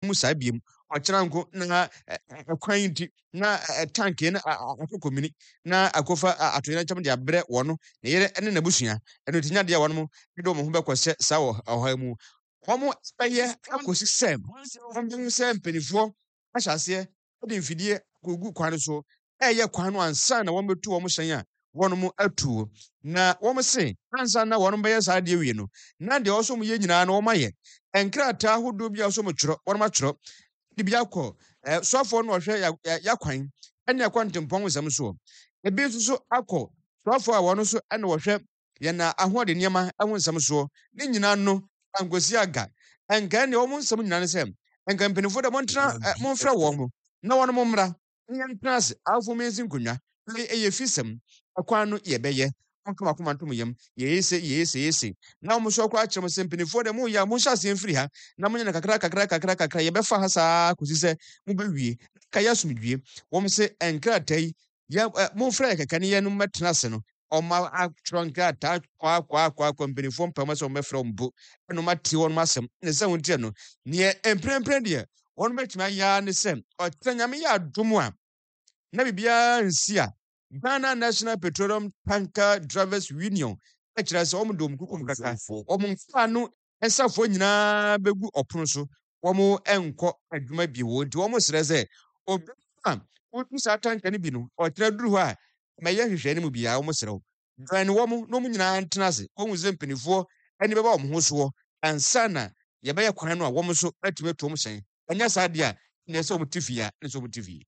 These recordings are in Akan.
mu saa biem ɔkyena nko na kwan nti na tank na akokomini na akofa atoyɛ na kyɛm de abrɛ wɔno ne yere ne n'abusua ɛno tinya de wɔn mo de wɔn ho bɛkɔsɛ saa ɔha mu wɔn bɛyɛ akosi sɛm wɔn sɛ mpanyinfoɔ ahyɛ aseɛ de mfidie kogu kwan so ɛyɛ kwan no ansa na wɔn bɛtu wɔn hyɛn a wɔn mo atuo na wɔn se ansa na wɔn bɛyɛ saa deɛ wie no na deɛ ɔso mo yɛ nyinaa na wɔn ayɛ nkrataa ahodoɔ bi a ɔso mo twerɛ wɔn atwerɛ de bi akɔ sɔfoɔ no ɔhwɛ yakwan ɛne akɔ ntempɔn nsɛm so ebi nso so akɔ sɔfoɔ a wɔn nso ɛna wɔhwɛ yɛn ahoɔden nneɛma ɛho nsɛm so ne nyinaa no angosi aga nkaa ne wɔn nsɛm nyinaa ne sɛ nka mpanimfoɔ dɛ momfrɛ wɔn mo na wɔn mo mmra yɛntena ase awofo mmiɛnsi nkonnwa ɛyɛ fi sɛm akwan no yɛbɛyɛ ɔnkama koma ntom yam yɛyɛse na wɔn nso akɔ akyerɛ mo sɛ mpanimfoɔ dɛ moyɛ a monhyɛ aseɛ mfiri ha na monyɛ no kakra yɛbɛfa ha saa kɔsi sɛ mobɛwie ka yɛ asomdwie wɔn sɛ nkrataa yi momfrɛ yɛ kɛkɛ ne yɛ no mmɛtena ase no ɔma atwerɛ nkrataa kwa mpanimfoɔ mpama sɛ wɔmɛfrɛ wɔn mpo ɛna ɔmate wɔn asɛm ne sɛ wɔn tiɛ no neɛ mprɛmprɛ deɛ wɔn bɛtumi ayɛ ne sɛ ɔtena nyame yɛ adom a na biribiara nsi a Ghana National Petroleum Tanker Drivers Union ɛkyerɛ sɛ wɔn dɔm kukum kaka wɔn mfa no nsafoɔ nyinaa bɛgu ɔpono so wɔn nkɔ adwuma bi wɔ nti wɔn srɛ sɛ obi a wotu saa tanker no bi no ɔkyerɛ duru hɔ a mɛyɛ hwehwɛ ne mu biara wɔn srɛ dwan wɔn na wɔn nyinaa ntena ase wɔn sɛ mpanimfoɔ ɛne bɛba wɔn ho soɔ ansa na yɛbɛyɛ kwan no a wɔn nso atumi atu wɔn hyɛn ɛnyɛ saa deɛ a ne sɛ wɔn ti fie a ne sɛ wɔn ti fie.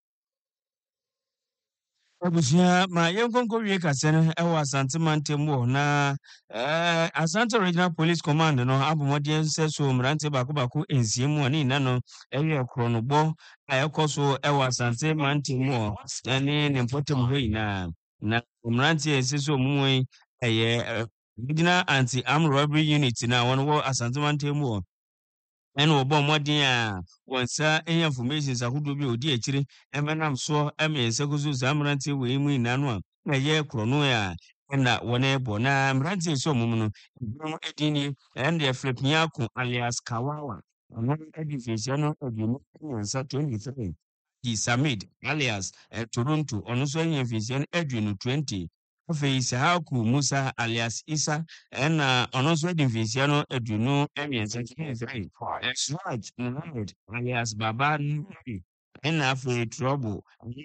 Abusua ma yenkonko wie kase no ewo Asante Mantam wo na Asante Regional Police Command no abomodie se so mrante bako ensiemu ani na no ewe kronobo ayekoso ewo Asante Mantam wo ani ne mpotem ho ina na mrante se so mumwe eye Regional Anti-Armed Robbery Unit na won wo Asante Mantam wo and obo modin a wonsa enya information ahodo bi odi akire emenam so emense kuzu zamrante we mu ina no a ye krono a na wona ebo na mrante so mum no edini and the flipia ko alias Kawawa ono edification no edini nsa 23 di Samid alias Toronto ono so enya information edini 20 Afi Isahaku Musa alias Isa and onoso division no edunu emiense Exraj Muhammad alias Baba and afi Trouble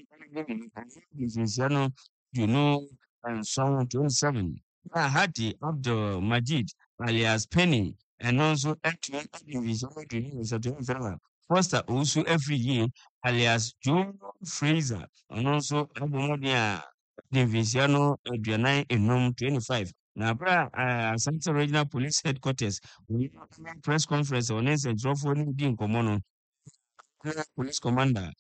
division no edunu and so 27 Hadi Abdul Majid alias Penny and also actually division edunu Foster also every year alias Joe Fraser and also Abomodia Divisional Adrianine Enum 25. Now, Asante Regional Police Headquarters, we press conference on this and drop one being common. Police Commander,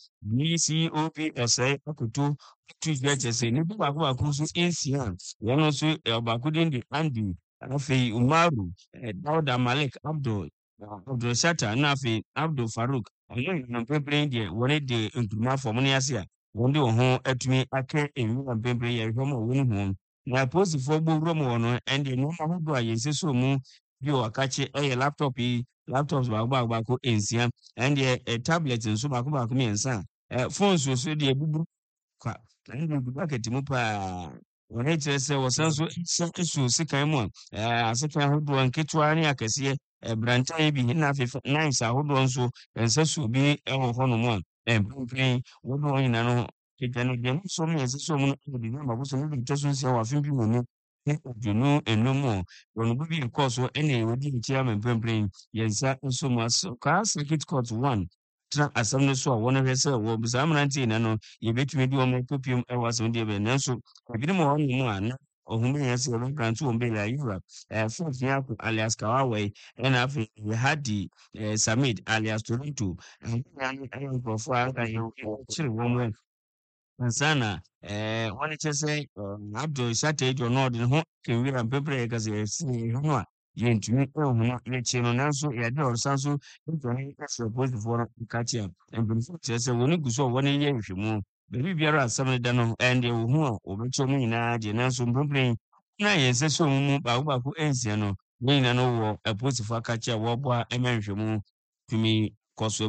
BCOP Osei Akutu, two judges, and Nibu Akusu Insian, one also Bakudin the Andy, Afi Umaru, Dauda Malik Abdul Shatta, Nafi Abdul Farouk, and I'm preparing the one day into my formulasia. Wonde ho atumi aka enwu ambembre ya hwemo wonu ho na post for gbogbo mo no and no ma ho do ayense so mu bi o akache laptop yi laptops ba ko ensia and the tablet nso ba ko miensa phones so de bubu kwa and the bucket mu pa wona chere se wosan so so sikan mu asekan ho do nketwa ne akese brantan bi na afi nice ahodo nso ensa so bi ho no mu Pray, what do I know? Again, so many as so many was only just our film money. You know, and no more. When we be a course or any would be chairman brain, yes, so much. So, cars like it costs one. As some saw one of us, was I'm 19, and you bet me do my copium. I was on the event, so I didn't want one. Or whom has a grand to Umbella Europe, Yaku alias Kawawa, and after we had the Summit alias Toronto, and profile and woman. And Sana, when it say, Abdul Saturday or not in home, can we have paper as a senior? You to me, let you know, so yeah, or Sansu, supposed for catch up. And before say, when you go 1 year if you move. Baby biara asam dano and the who obecho mu nyina je nanso mbombre na yense so mu ba ko ensia no nyina no wo aposifo akachi a wo bo a emenhwemu tumi koso